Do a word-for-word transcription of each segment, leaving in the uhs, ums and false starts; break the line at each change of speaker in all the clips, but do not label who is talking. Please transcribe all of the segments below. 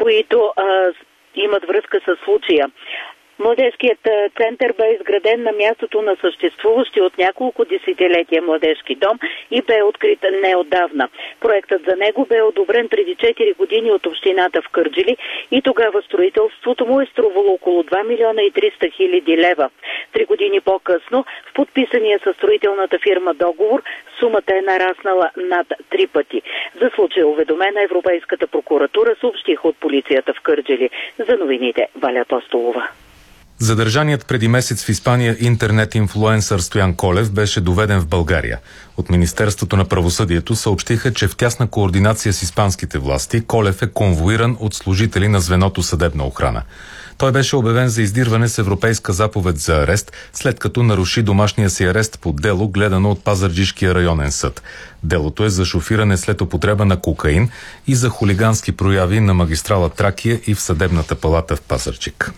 които а, имат връзка с случая. Младежкият център бе изграден на мястото на съществуващи от няколко десетилетия младежки дом и бе открит неотдавна. Проектът за него бе одобрен преди четири години от общината в Кърджали и тогава строителството му е струвало около два милиона и триста хиляди лева. Три години по-късно в подписания със строителната фирма договор сумата е нараснала над три пъти. За случая уведомена Европейската прокуратура, съобщиха от полицията в Кърджали. За новините Валя Апостолова.
Задържаният преди месец в Испания интернет-инфлуенсър Стоян Колев беше доведен в България. От Министерството на правосъдието съобщиха, че в тясна координация с испанските власти Колев е конвоиран от служители на звеното съдебна охрана. Той беше обявен за издирване с европейска заповед за арест, след като наруши домашния си арест по дело, гледано от Пазарджишкия районен съд. Делото е за шофиране след употреба на кокаин и за хулигански прояви на магистрала Тракия и в съдебната палата в Пазарджик.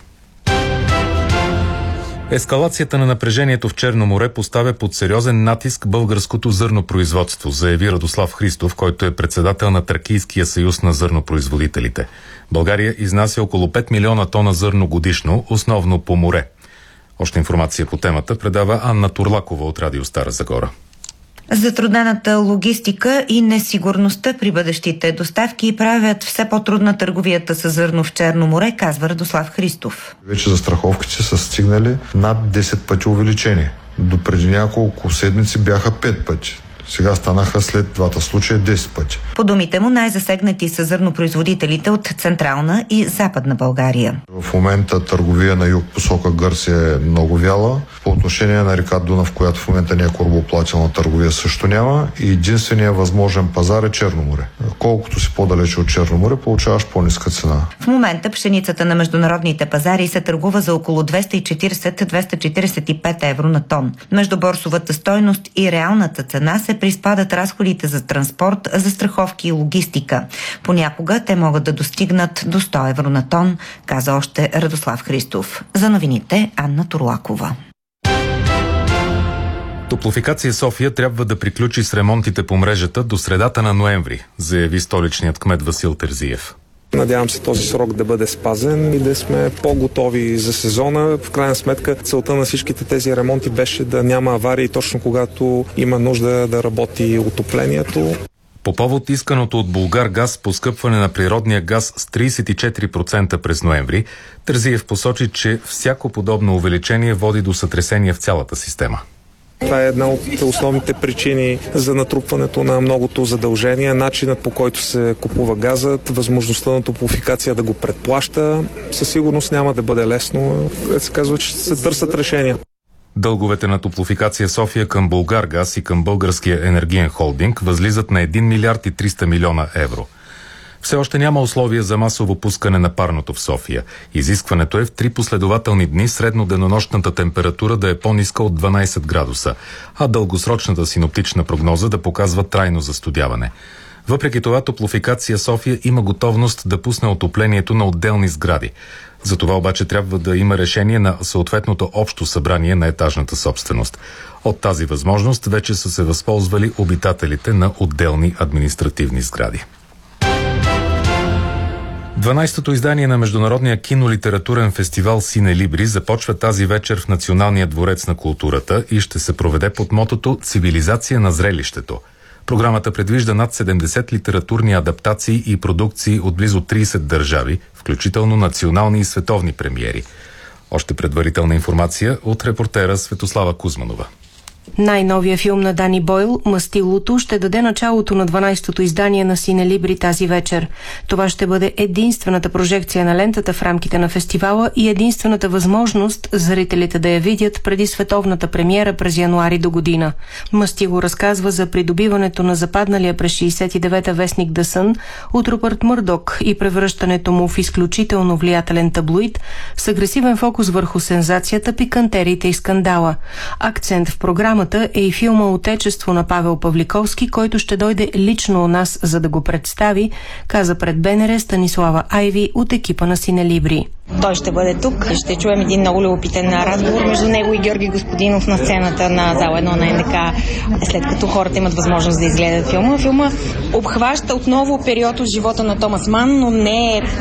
Ескалацията на напрежението в Черно море поставя под сериозен натиск българското зърнопроизводство, заяви Радослав Христов, който е председател на Тракийския съюз на зърнопроизводителите. България изнася около пет милиона тона зърно годишно, основно по море. Още информация по темата предава Анна Турлакова от Радио Стара Загора.
Затруднената логистика и несигурността при бъдещите доставки правят все по-трудна търговията с зърно в Черно море, казва Радослав Христов.
Вече застраховките са стигнали над десет пъти увеличение. До преди няколко седмици бяха пет пъти. Сега станаха след двата случая десет пъти.
По думите му най-засегнати са зърнопроизводителите от Централна и Западна България.
В момента търговия на юг посока Гърция е много вяла. По отношение на река Дунав, която в момента не е корабоплавателна търговия, също няма. И единственият възможен пазар е Черно море. Колкото си по-далече от Черно море, получаваш по-ниска цена.
В момента пшеницата на международните пазари се търгува за около двеста и четиридесет до двеста четиридесет и пет евро на тон. Между борсовата стойност и реалната цена се приспадат разходите за транспорт, застраховки и логистика. Понякога те могат да достигнат до сто евро на тон, каза още Радослав Христов. За новините Анна Турлакова.
Топлофикация София трябва да приключи с ремонтите по мрежата до средата на ноември, заяви столичният кмет Васил Терзиев.
Надявам се този срок да бъде спазен и да сме по-готови за сезона. В крайна сметка целта на всичките тези ремонти беше да няма аварии точно когато има нужда да работи отоплението.
По повод исканото от Булгаргаз поскъпване на природния газ с тридесет и четири процента през ноември, Терзиев посочи, че всяко подобно увеличение води до сътресения в цялата система.
Това е една от основните причини за натрупването на многото задължения, начинът по който се купува газът, възможността на топлофикация да го предплаща. Със сигурност няма да бъде лесно. Се казва, че се търсят решения.
Дълговете на Топлофикация София към Булгаргаз и към Българския енергиен холдинг възлизат на един милиард и триста милиона евро. Все още няма условия за масово пускане на парното в София. Изискването е в три последователни дни средноденонощната температура да е по-ниска от дванадесет градуса, а дългосрочната синоптична прогноза да показва трайно застудяване. Въпреки това, Топлофикация София има готовност да пусне отоплението на отделни сгради. За това обаче трябва да има решение на съответното общо събрание на етажната собственост. От тази възможност вече са се възползвали обитателите на отделни административни сгради. дванадесетото издание на Международния кинолитературен фестивал Сине Либри започва тази вечер в Националния дворец на културата и ще се проведе под мотото «Цивилизация на зрелището». Програмата предвижда над седемдесет литературни адаптации и продукции от близо тридесет държави, включително национални и световни премиери. Още предварителна информация от репортера Светослава Кузманова.
Най-новия филм на Дани Бойл, «Мастилото», ще даде началото на дванадесетото издание на Сине Либри тази вечер. Това ще бъде единствената прожекция на лентата в рамките на фестивала и единствената възможност зрителите да я видят преди световната премиера през януари до година. Мастило разказва за придобиването на западналия през шейсет и девета вестник The Sun от Рупърт Мърдок и превръщането му в изключително влиятелен таблоид с агресивен фокус върху сензацията, пикантериите и скандала. Акцент в програмата е и филма «Отечество» на Павел Павликовски, който ще дойде лично у нас, за да го представи, каза пред БНР Станислава Айви от екипа на Сине Либри.
Той ще бъде тук. Ще чуем един много любопитен разговор между него и Георги Господинов на сцената на зала едно на НДК, след като хората имат възможност да изгледат филма. Филма обхваща отново период от живота на Томас Ман, но не е